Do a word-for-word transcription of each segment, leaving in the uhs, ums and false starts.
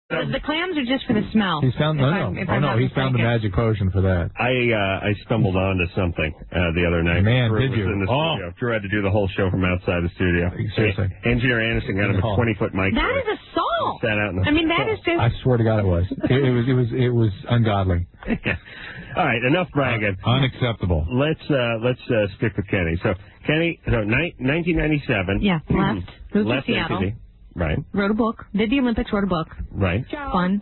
The, the clams are just for the smell. He's found no, no, oh, no. He found the magic potion for that. I uh, I stumbled onto something uh, the other night. Man, Drew did was you? In the Oh. studio. Drew had to do the whole show from outside the studio. Seriously. Engineer Anderson got him a twenty-foot mic. That is assault. Sat out in the I mean, that is just. I swear to God, it was. It, it was. It was. It was ungodly. All right, enough bragging. Uh, unacceptable. Let's uh, let's uh, stick with Kenny. So Kenny, so ni- nineteen ninety-seven. Yeah, left. Moved left to Seattle. N C D. Right. Wrote a book. Did the Olympics. Wrote a book. Right. Fun.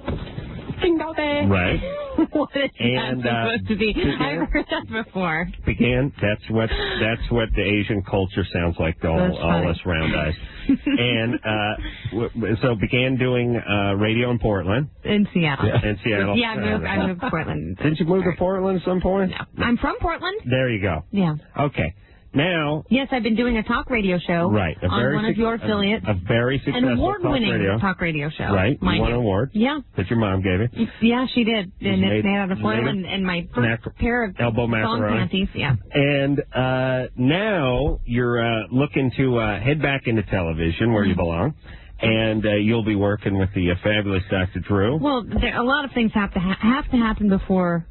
Right. What is and, that uh, supposed to be? began, I've heard that before. Began. That's what that's what the Asian culture sounds like to all, all us round eyes. and uh, w- so began doing uh, radio in Portland. In Seattle. Yeah. In Seattle. Yeah, I moved, I moved to Portland. Didn't you move to Portland at some point? No. I'm from Portland. There you go. Yeah. Okay. Now. Yes, I've been doing a talk radio show. Right. A on very one of your affiliates. A, a very successful An award-winning talk radio. talk radio show. Right. You won an award. Yeah. That your mom gave you. Yeah, she did. And made, it's made out of foil and, and my first pair of elbow thong macaroni. panties. Yeah. And uh, now you're uh, looking to uh, head back into television where you belong. And uh, you'll be working with the uh, fabulous Doctor Drew. Well, there, a lot of things have to ha- have to happen before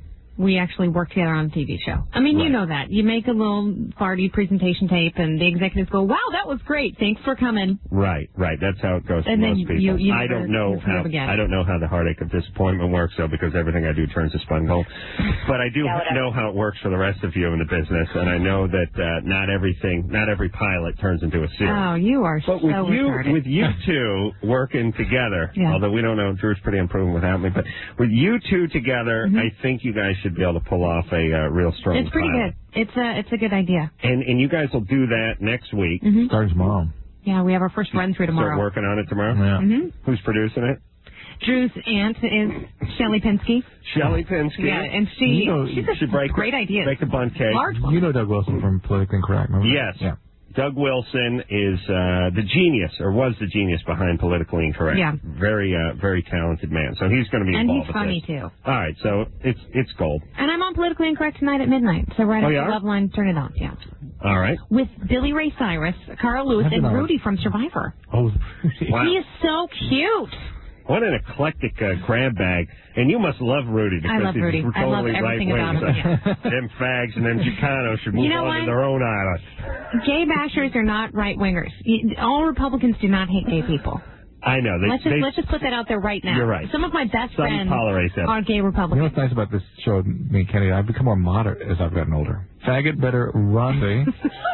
we actually work together on a T V show. I mean, right. You know that. You make a little party presentation tape, and the executives go, wow, that was great. Thanks for coming. Right, right. That's how it goes and for then most people. You, you I don't know how I don't know how the heartache of disappointment works, though, because everything I do turns to spun gold. But I do know how it works for the rest of you in the business, and I know that uh, not everything, not every pilot turns into a series. Oh, you are but so with you, retarded. with you two working together, yeah. although we don't know, Drew's pretty unproven without me, but with you two together, mm-hmm. I think you guys should be able to pull off a uh, real strong It's pretty pilot. good. It's a, it's a good idea. And and you guys will do that next week. Mm-hmm. Starting tomorrow. Yeah, we have our first run through tomorrow. Start working on it tomorrow? Yeah. Mm-hmm. Who's producing it? Drew's aunt is Shelley Pinsky. Shelley Pinsky. Yeah, and she, you know, she's she break great idea. Make a bun cake. Large one. You know Doug Wilson from Politically Incorrect, remember? Yes. Yeah. Doug Wilson is uh, the genius, or was the genius behind Politically Incorrect. Yeah. Very, uh, very talented man. So he's going to be and involved he's funny, with this. too. All right, so it's it's gold. And I'm on Politically Incorrect tonight at midnight. So right oh, after yeah? Love Line, turn it on. Yeah. All right. With Billy Ray Cyrus, Carl Lewis, and Rudy from Survivor. Oh, wow. He is so cute. What an eclectic uh, grab bag. And you must love Rudy because I love he's Rudy. totally I love everything right-wing. about him. Yeah. Them fags and them Chicanos should move you know on what? to their own island. Gay bashers are not right-wingers. All Republicans do not hate gay people. I know. They, let's, just, they, let's just put that out there right now. You're right. Some of my best Some friends tolerate that. are gay You know Republicans. what's nice about this show, me and Kenny? I've become more moderate as I've gotten older. Faggot better run, see?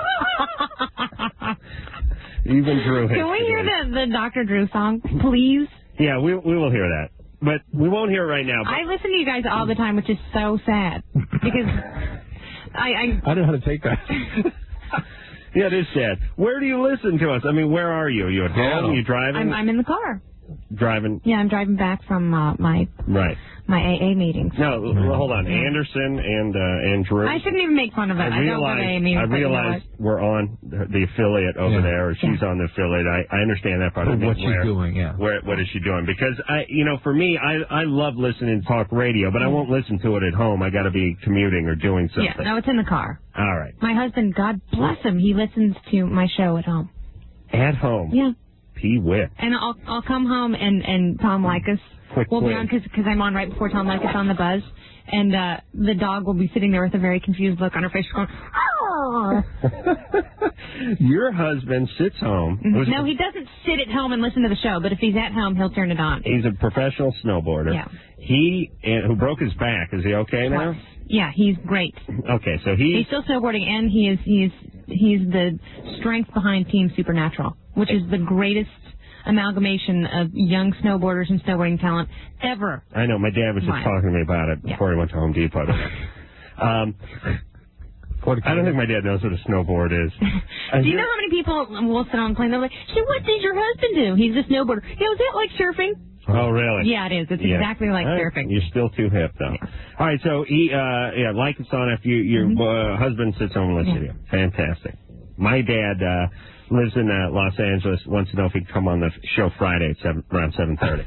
Even Drew hits Can we today. hear the, the Doctor Drew song, please? Yeah, we we will hear that. But we won't hear it right now. But I listen to you guys all the time, which is so sad. Because I... I, I don't know how to take that. yeah, it is sad. Where do you listen to us? I mean, where are you? Are you at home? Are you driving? I'm, I'm in the car. Driving? Yeah, I'm driving back from uh, my... Right. My A A meetings. No, well, hold on. Anderson and uh, and Drew. I shouldn't even make fun of it. I I don't go to A A meetings. I realize you know we're on the affiliate over yeah. there, or she's yeah. on the affiliate. I, I understand that part. But I mean, what she's where, doing, yeah. Where, what is she doing? Because, I, you know, for me, I, I love listening to talk radio, but I won't listen to it at home. I got to be commuting or doing something. Yeah, no, it's in the car. All right. My husband, God bless him, he listens to my show at home. At home? Yeah. P-whip. And I'll I'll come home and, and Tom Likas Quick will be quiz. on because I'm on right before Tom Likas on the buzz. And uh, the dog will be sitting there with a very confused look on her face going, oh. Your husband sits home. Mm-hmm. No, he doesn't sit at home and listen to the show, but if he's at home, he'll turn it on. He's a professional snowboarder. Yeah. He, uh, who broke his back, is he okay now? Yeah, he's great. Okay, so he... He's still snowboarding, and he is he's he's the strength behind Team Supernatural, which is the greatest amalgamation of young snowboarders and snowboarding talent ever. I know. My dad was just Mine. talking to me about it before yeah. he went to Home Depot. um, I don't think my dad knows what a snowboard is. Do you know how many people will sit on a plane? They're like, so what does your husband do? He's a snowboarder. You know, is that like surfing? Oh, really? Yeah, it is. It's yeah. exactly like right. surfing. You're still too hip, though. Yeah. All right, so he, uh, yeah, like it's on after you, your mm-hmm. uh, husband sits home and listens yeah. to you. Fantastic. My dad uh, lives in uh, Los Angeles. Wants to know if he can come on the show Friday at seven, around seven thirty.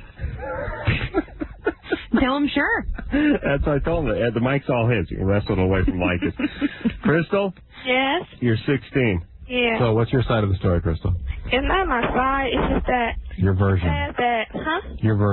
Tell him sure. That's what I told him. Uh, the mic's all his. You can wrestle it away from Lycus. Crystal? Yes? You're sixteen. Yeah. So what's your side of the story, Crystal? It's not my side. It's just that... Your version. That, huh? Your version.